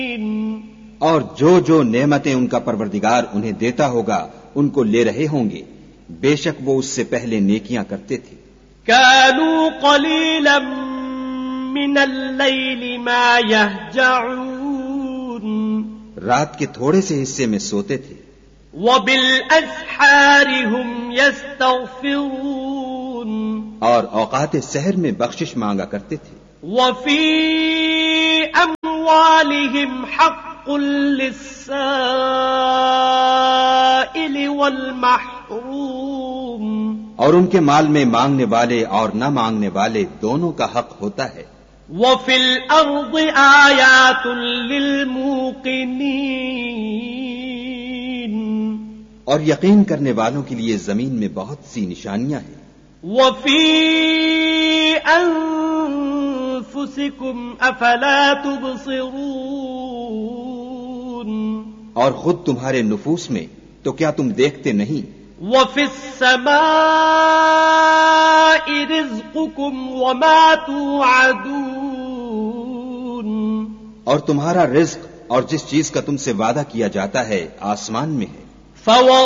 اور جو نعمتیں ان کا پروردگار انہیں دیتا ہوگا ان کو لے رہے ہوں گے، بے شک وہ اس سے پہلے نیکیاں کرتے تھے۔ كانوا قليلا من الليل ما يهجعون، رات کے تھوڑے سے حصے میں سوتے تھے، وبالأسحار هم يستغفرون، اور اوقات سحر میں بخشش مانگا کرتے تھے۔ وفي أموالهم حق للسائل والمحروم، اور ان کے مال میں مانگنے والے اور نہ مانگنے والے دونوں کا حق ہوتا ہے۔ وفي الأرض آيات للموقنين، اور یقین کرنے والوں کے لیے زمین میں بہت سی نشانیاں ہیں۔ وفي أنفسكم أفلا تبصرون، اور خود تمہارے نفوس میں تو کیا تم دیکھتے نہیں؟ وفي السماء رزقكم وما توعدون، اور تمہارا رزق اور جس چیز کا تم سے وعدہ کیا جاتا ہے آسمان میں ہے۔